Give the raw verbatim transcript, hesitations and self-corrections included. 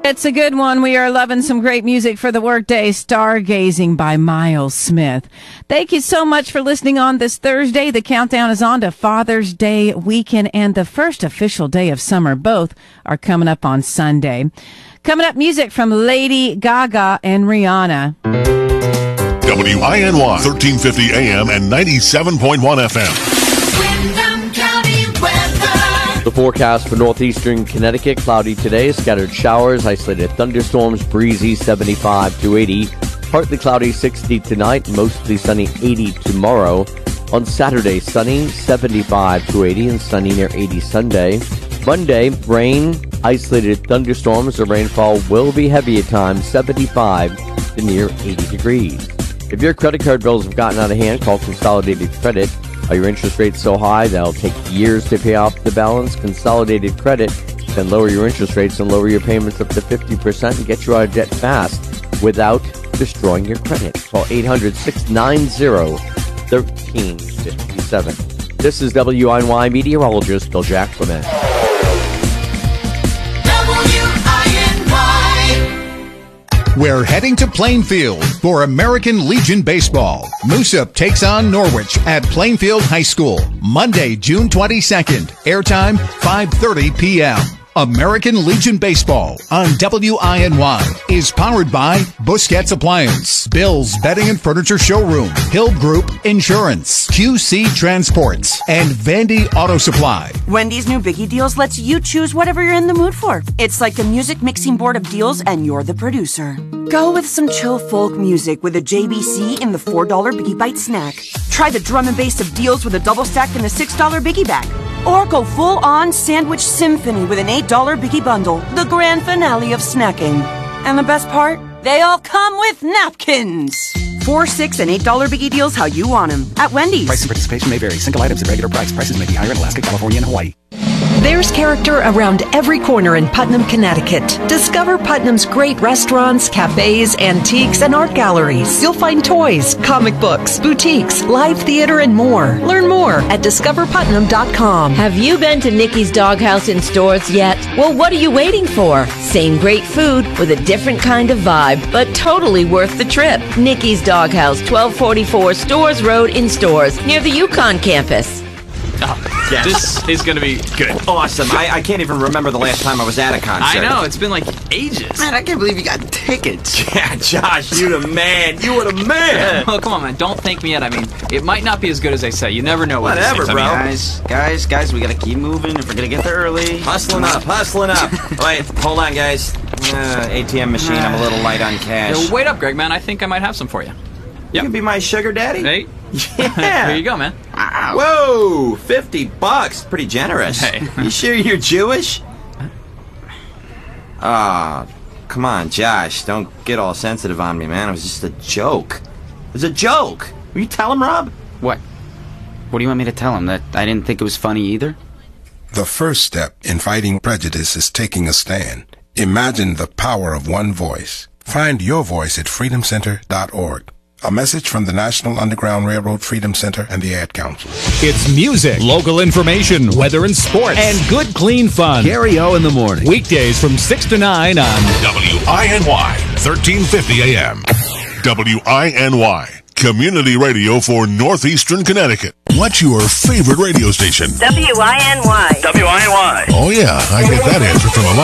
It's a good one. We are loving some great music for the workday. Stargazing by Miles Smith. Thank you so much for listening on this Thursday. The countdown is on to Father's Day weekend and the first official day of summer. Both are coming up on Sunday. Coming up, music from Lady Gaga and Rihanna. W I N Y, thirteen fifty A M and ninety-seven point one F M. Windham County weather. The forecast for northeastern Connecticut, cloudy today, scattered showers, isolated thunderstorms, breezy seventy-five to eighty, partly cloudy sixty tonight, mostly sunny eighty tomorrow. On Saturday, sunny seventy-five to eighty and sunny near eighty Sunday. Monday, rain, isolated thunderstorms, the rainfall will be heavy at times, seventy-five to near eighty degrees. If your credit card bills have gotten out of hand, call Consolidated Credit. Are your interest rates so high that it'll take years to pay off the balance? Consolidated Credit can lower your interest rates and lower your payments up to fifty percent and get you out of debt fast without destroying your credit. Call eight hundred, six nine zero, one three five seven. This is W I N Y meteorologist Bill Jack Clement. We're heading to Plainfield for American Legion Baseball. Moosup takes on Norwich at Plainfield High School, Monday, June twenty-second. Airtime, five thirty p.m. American Legion Baseball on W I N Y is powered by Busquets Appliance, Bill's Bedding and Furniture Showroom, Hill Group Insurance, Q C Transports, and Vandy Auto Supply. Wendy's new Biggie Deals lets you choose whatever you're in the mood for. It's like the music mixing board of deals, and you're the producer. Go with some chill folk music with a J B C in the four dollar Biggie Bite snack. Try the drum and bass of deals with a double stack in the six dollar Biggie Bag. Or go full-on sandwich symphony with an eight dollar Biggie Bundle, the grand finale of snacking. And the best part? They all come with napkins. Four, six, and eight dollar Biggie Deals how you want them at Wendy's. Price and participation may vary. Single items at regular price. Prices may be higher in Alaska, California, and Hawaii. There's character around every corner in Putnam, Connecticut. Discover Putnam's great restaurants, cafes, antiques, and art galleries. You'll find toys, comic books, boutiques, live theater, and more. Learn more at discover putnam dot com. Have you been to Nikki's Doghouse in stores yet? Well, what are you waiting for? Same great food with a different kind of vibe, but totally worth the trip. Nikki's Doghouse, twelve forty-four Stores Road in Stores, near the Yukon campus. Oh, yes. This is going to be good. Awesome. I, I can't even remember the last time I was at a concert. I know. It's been like ages. Man, I can't believe you got tickets. Yeah, Josh, you the man. You were the man. Well, come on, man. Don't thank me yet. I mean, it might not be as good as they say. You never know what Whatever, these bro. things, I mean, guys, guys, guys, we got to keep moving if we're going to get there early. Hustling up, hustling up. Wait, hold on, guys. Uh, A T M machine, I'm a little light on cash. Yeah, wait up, Greg, man. I think I might have some for you. You can be my sugar daddy? Hey. Yeah. Here you go, man. Wow. Whoa, fifty bucks. Pretty generous. Hey. You sure you're Jewish? Ah, oh, come on, Josh. Don't get all sensitive on me, man. It was just a joke. It was a joke. Will you tell him, Rob? What? What do you want me to tell him? That I didn't think it was funny either? The first step in fighting prejudice is taking a stand. Imagine the power of one voice. Find your voice at freedom center dot org. A message from the National Underground Railroad Freedom Center and the Ad Council. It's music, local information, weather and sports, and good, clean fun. Gary O in the morning. Weekdays from six to nine on W I N Y, thirteen fifty A M. W I N Y, community radio for northeastern Connecticut. What's your favorite radio station? W I N Y. W I N Y. Oh, yeah, I get that answer from a lot.